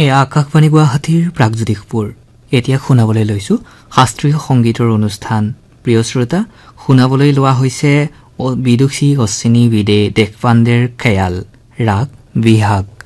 এয়া আকাশবাণী গুৱাহাটীৰ প্ৰাগজ্যোতিষপুৰ। এতিয়া শুনাবলৈ লৈছো শাস্ত্ৰীয় সংগীতৰ অনুষ্ঠান। প্ৰিয় শ্ৰোতা, শুনাবলৈ লোৱা হৈছে বিদুষী অশ্বিনী বিদে দেশপাণ্ডেৰ খেয়াল, ৰাগ বিহাগ।